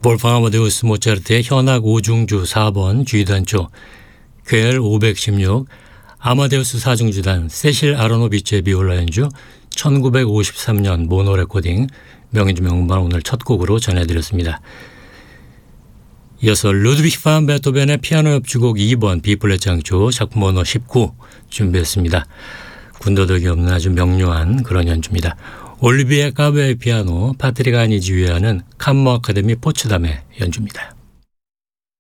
볼팡 아마데우스 모차르트의 현악 5중주 4번 G단조, 퀘엘 516, 아마데우스 4중주단 세실 아로노비치의 비올라 연주 1953년 모노 레코딩 명인주 명음반 오늘 첫 곡으로 전해드렸습니다. 이어서 루드비히 반 베토벤의 피아노 협주곡 2번 B플랫 장조 작품 번호 19 준비했습니다. 군더더기 없는 아주 명료한 그런 연주입니다. 올리비에 까베의 피아노, 파트릭 아니 지휘하는 캄모 아카데미 포츠담의 연주입니다.